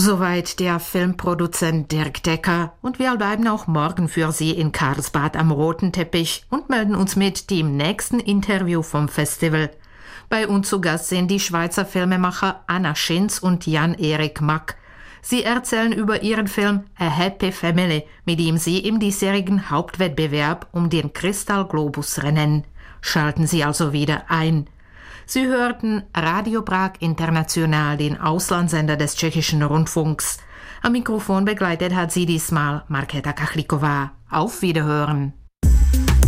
Soweit der Filmproduzent Dirk Decker und wir bleiben auch morgen für Sie in Karlsbad am roten Teppich und melden uns mit dem nächsten Interview vom Festival. Bei uns zu Gast sind die Schweizer Filmemacher Anna Schinz und Jan-Erik Mack. Sie erzählen über ihren Film A Happy Family, mit dem sie im diesjährigen Hauptwettbewerb um den Kristallglobus rennen. Schalten Sie also wieder ein. Sie hörten Radio Prag International, den Auslandssender des tschechischen Rundfunks. Am Mikrofon begleitet hat sie diesmal Markéta Kachliková. Auf Wiederhören.